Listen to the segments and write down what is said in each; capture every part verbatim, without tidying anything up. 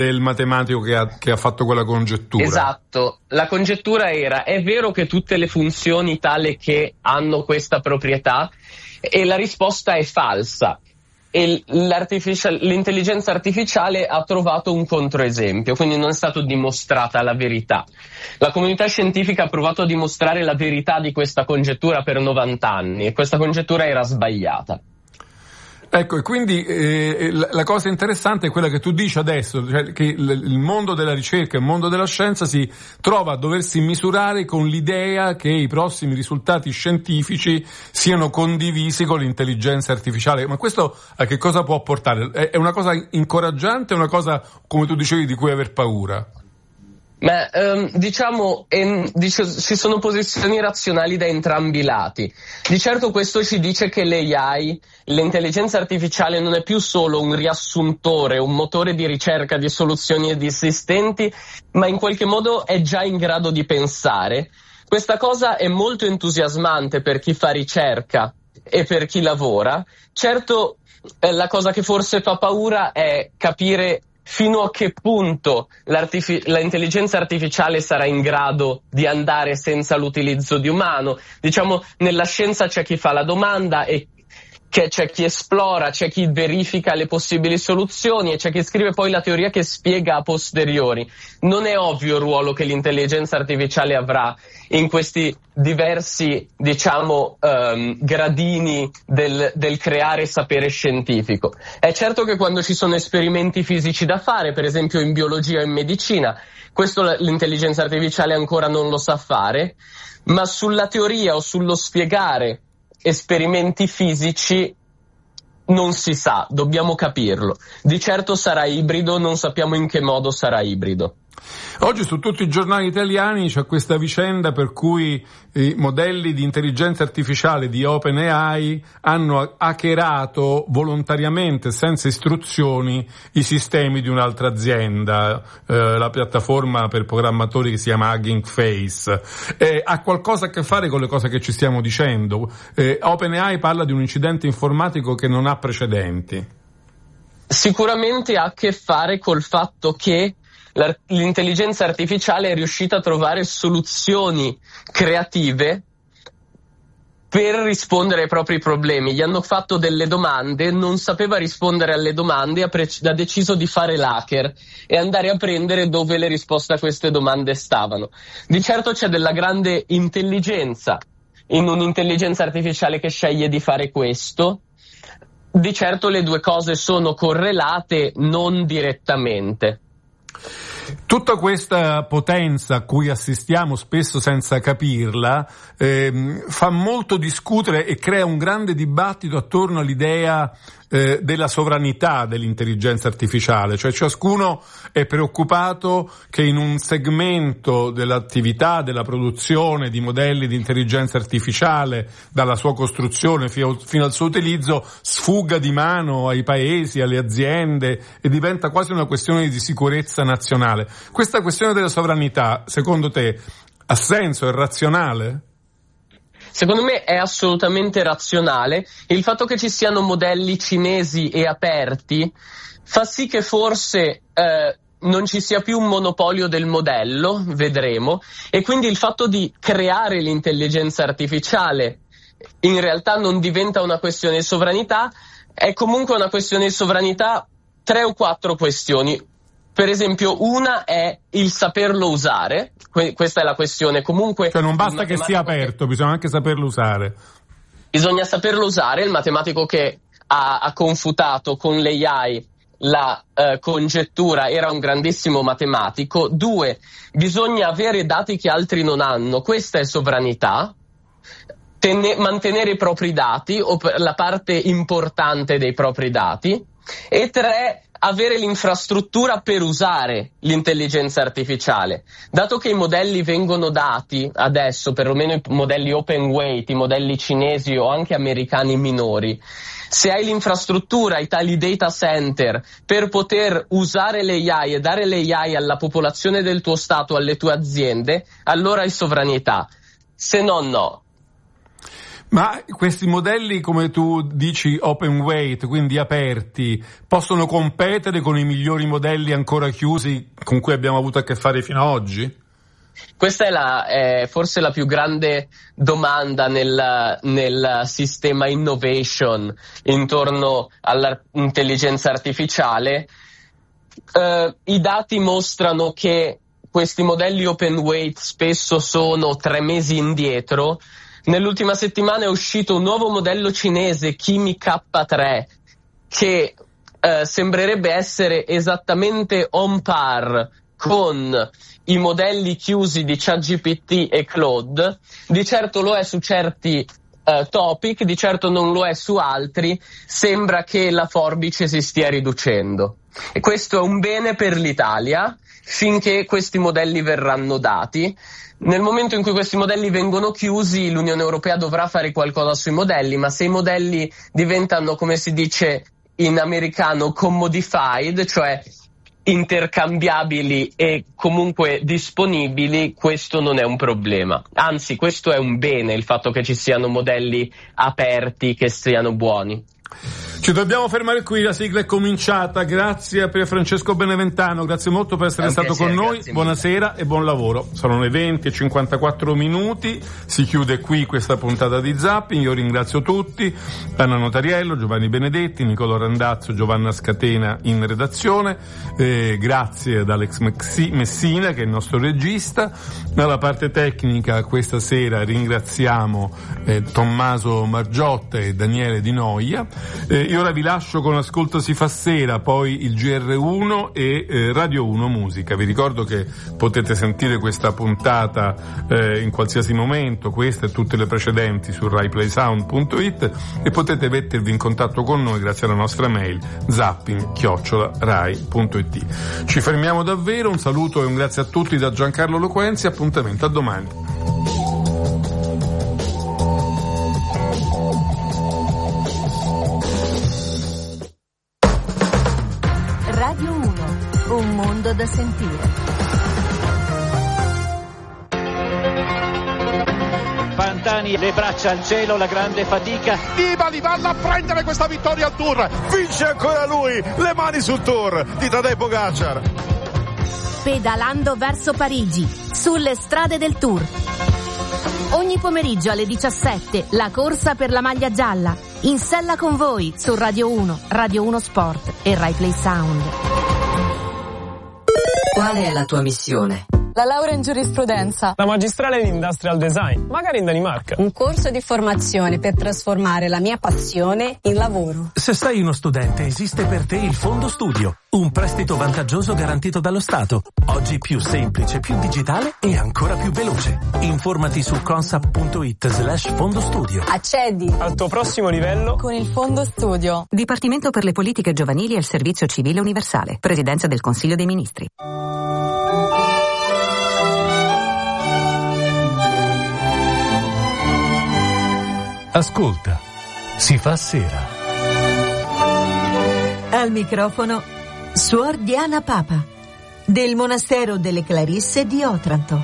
del matematico che ha, che ha fatto quella congettura. Esatto, la congettura era: è vero che tutte le funzioni tale che hanno questa proprietà? E la risposta è falsa. E l'intelligenza artificiale ha trovato un controesempio, quindi non è stata dimostrata la verità. La comunità scientifica ha provato a dimostrare la verità di questa congettura per novanta anni e questa congettura era sbagliata. Ecco, e quindi eh, la cosa interessante è quella che tu dici adesso, cioè che il mondo della ricerca, il mondo della scienza si trova a doversi misurare con l'idea che i prossimi risultati scientifici siano condivisi con l'intelligenza artificiale. Ma questo a che cosa può portare? È una cosa incoraggiante o una cosa, come tu dicevi, di cui aver paura? Ma ehm, diciamo en, dice, ci sono posizioni razionali da entrambi i lati. Di certo questo ci dice che l'A I, l'intelligenza artificiale, non è più solo un riassuntore, un motore di ricerca di soluzioni esistenti, ma in qualche modo è già in grado di pensare. Questa cosa è molto entusiasmante per chi fa ricerca e per chi lavora. Certo, eh, la cosa che forse fa paura è capire fino a che punto l'intelligenza artificiale sarà in grado di andare senza l'utilizzo di umano. Diciamo, nella scienza c'è chi fa la domanda e che c'è chi esplora, c'è chi verifica le possibili soluzioni e c'è chi scrive poi la teoria che spiega a posteriori. Non è ovvio il ruolo che l'intelligenza artificiale avrà in questi diversi, diciamo, um, gradini del, del creare sapere scientifico. È certo che quando ci sono esperimenti fisici da fare, per esempio in biologia o in medicina, questo l'intelligenza artificiale ancora non lo sa fare, ma sulla teoria o sullo spiegare esperimenti fisici non si sa, dobbiamo capirlo. Di certo sarà ibrido, non sappiamo in che modo sarà ibrido. Oggi su tutti i giornali italiani c'è questa vicenda per cui i modelli di intelligenza artificiale di OpenAI hanno hackerato volontariamente, senza istruzioni, i sistemi di un'altra azienda, eh, la piattaforma per programmatori che si chiama Hugging Face. Eh, ha qualcosa a che fare con le cose che ci stiamo dicendo? Eh, OpenAI parla di un incidente informatico che non ha precedenti. Sicuramente ha a che fare col fatto che l'intelligenza artificiale è riuscita a trovare soluzioni creative per rispondere ai propri problemi. Gli hanno fatto delle domande, non sapeva rispondere alle domande, ha, pre- ha deciso di fare l'hacker e andare a prendere dove le risposte a queste domande stavano. Di certo c'è della grande intelligenza in un'intelligenza artificiale che sceglie di fare questo. Di certo le due cose sono correlate, non direttamente. Tutta questa potenza a cui assistiamo spesso senza capirla ehm, fa molto discutere e crea un grande dibattito attorno all'idea eh, della sovranità dell'intelligenza artificiale, cioè ciascuno è preoccupato che in un segmento dell'attività, della produzione di modelli di intelligenza artificiale, dalla sua costruzione fino, fino al suo utilizzo, sfugga di mano ai paesi, alle aziende e diventa quasi una questione di sicurezza nazionale. Questa questione della sovranità, secondo te, ha senso, è razionale? Secondo me è assolutamente razionale. Il fatto che ci siano modelli cinesi e aperti fa sì che forse eh, non ci sia più un monopolio del modello, vedremo, e quindi il fatto di creare l'intelligenza artificiale in realtà non diventa una questione di sovranità, è comunque una questione di sovranità, tre o quattro questioni. Per esempio, una è il saperlo usare, que- questa è la questione. Comunque, cioè non basta che sia aperto, che... bisogna anche saperlo usare. Bisogna saperlo usare. Il matematico che ha, ha confutato con l'A I la eh, congettura era un grandissimo matematico. Due, bisogna avere dati che altri non hanno, questa è sovranità. Tene- mantenere i propri dati, o per la parte importante dei propri dati. E tre, avere l'infrastruttura per usare l'intelligenza artificiale. Dato che i modelli vengono dati adesso, perlomeno i modelli open weight, i modelli cinesi o anche americani minori, se hai l'infrastruttura, i tali data center per poter usare l'A I e dare l'A I alla popolazione del tuo stato, alle tue aziende, allora hai sovranità. Se no, no. Ma questi modelli, come tu dici, open weight, quindi aperti, possono competere con i migliori modelli ancora chiusi con cui abbiamo avuto a che fare fino ad oggi? Questa è, la, è forse la più grande domanda nel, nel sistema innovation intorno all'intelligenza artificiale. Uh, I dati mostrano che questi modelli open weight spesso sono tre mesi indietro. Nell'ultima settimana è uscito un nuovo modello cinese, Kimi K tre, che eh, sembrerebbe essere esattamente on par con i modelli chiusi di ChatGPT e Claude. Di certo lo è su certi eh, topic, di certo non lo è su altri. Sembra che la forbice si stia riducendo. E questo è un bene per l'Italia finché questi modelli verranno dati. Nel momento in cui questi modelli vengono chiusi, l'Unione Europea dovrà fare qualcosa sui modelli, ma se i modelli diventano, come si dice in americano, commodified, cioè intercambiabili e comunque disponibili, questo non è un problema. Anzi, questo è un bene, il fatto che ci siano modelli aperti che siano buoni. Ci dobbiamo fermare qui, la sigla è cominciata. Grazie a Pier Francesco Beneventano, grazie molto per essere stato piacere, con noi. Buonasera e buon lavoro. Sono le venti e cinquantaquattro minuti, si chiude qui questa puntata di Zapping. Io ringrazio tutti, Anna Notariello, Giovanni Benedetti, Nicolò Randazzo, Giovanna Scatena in redazione, eh, grazie ad Alex Messina che è il nostro regista. Dalla parte tecnica questa sera ringraziamo eh, Tommaso Margiotta e Daniele Di Noia. Eh, io ora vi lascio con Ascolto si fa sera, poi il G R uno e eh, Radio uno Musica. Vi ricordo che potete sentire questa puntata eh, in qualsiasi momento, questa e tutte le precedenti, su rai play sound punto it, e potete mettervi in contatto con noi grazie alla nostra mail zapping chiocciola rai punto it. Ci fermiamo davvero, un saluto e un grazie a tutti da Giancarlo Loquenzi, appuntamento a domani. Radio uno, un mondo da sentire. Pantani, le braccia al cielo, la grande fatica. Nibali vanno a prendere questa vittoria al Tour. Vince ancora lui, le mani sul Tour di Tadej Pogacar. Pedalando verso Parigi, sulle strade del Tour. Ogni pomeriggio alle diciassette, la corsa per la maglia gialla. In sella con voi su Radio uno, Radio uno Sport e Rai Play Sound. Qual è la tua missione? La laurea in giurisprudenza. La magistrale in industrial design, magari in Danimarca. Un corso di formazione per trasformare la mia passione in lavoro. Se sei uno studente, esiste per te il Fondo Studio, un prestito vantaggioso garantito dallo Stato. Oggi più semplice, più digitale e ancora più veloce. Informati su consap.it slash Fondo Studio. Accedi al tuo prossimo livello con il Fondo Studio. Dipartimento per le politiche giovanili e il servizio civile universale. Presidenza del Consiglio dei Ministri. Ascolta, si fa sera. Al microfono Suor Diana Papa, del monastero delle Clarisse di Otranto.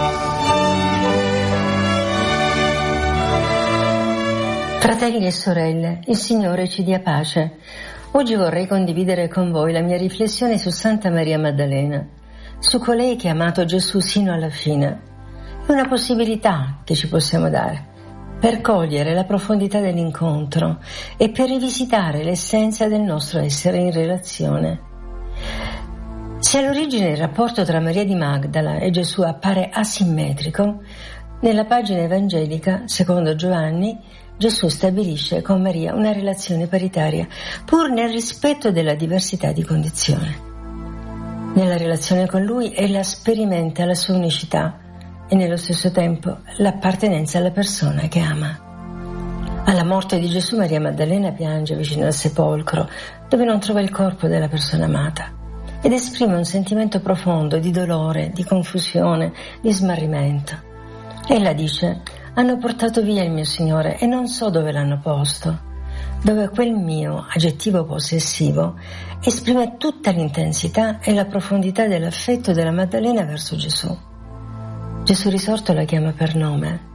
Fratelli e sorelle, il Signore ci dia pace. Oggi vorrei condividere con voi la mia riflessione su Santa Maria Maddalena, su colei che ha amato Gesù sino alla fine. È una possibilità che ci possiamo dare per cogliere la profondità dell'incontro e per rivisitare l'essenza del nostro essere in relazione. Se all'origine il rapporto tra Maria di Magdala e Gesù appare asimmetrico, nella pagina evangelica, secondo Giovanni, Gesù stabilisce con Maria una relazione paritaria, pur nel rispetto della diversità di condizione. Nella relazione con Lui ella sperimenta la sua unicità e nello stesso tempo l'appartenenza alla persona che ama. Alla morte di Gesù, Maria Maddalena piange vicino al sepolcro, dove non trova il corpo della persona amata, ed esprime un sentimento profondo di dolore, di confusione, di smarrimento. Ella dice: hanno portato via il mio Signore e non so dove l'hanno posto, dove quel mio aggettivo possessivo esprime tutta l'intensità e la profondità dell'affetto della Maddalena verso Gesù. Gesù risorto la chiama per nome,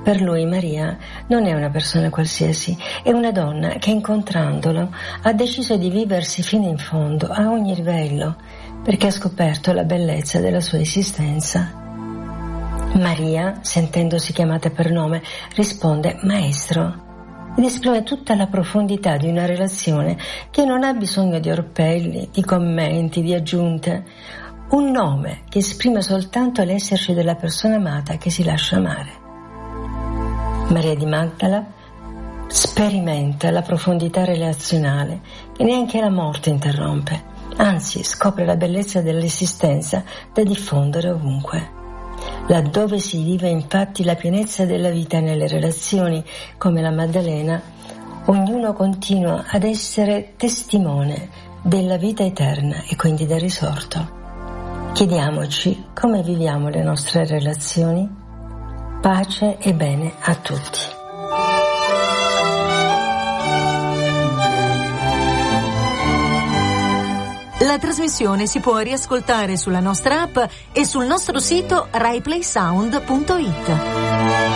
Per lui Maria non è una persona qualsiasi, è una donna che incontrandolo ha deciso di viversi fino in fondo, a ogni livello, perché ha scoperto la bellezza della sua esistenza. Maria, sentendosi chiamata per nome, risponde maestro ed esprime tutta la profondità di una relazione che non ha bisogno di orpelli, di commenti, di aggiunte. Un nome che esprime soltanto l'esserci della persona amata che si lascia amare. Maria di Magdala sperimenta la profondità relazionale che neanche la morte interrompe, anzi scopre la bellezza dell'esistenza da diffondere ovunque. Laddove si vive infatti la pienezza della vita nelle relazioni come la Maddalena, ognuno continua ad essere testimone della vita eterna e quindi del risorto. Chiediamoci come viviamo le nostre relazioni. Pace e bene a tutti. La trasmissione si può riascoltare sulla nostra app e sul nostro sito rai play sound punto it.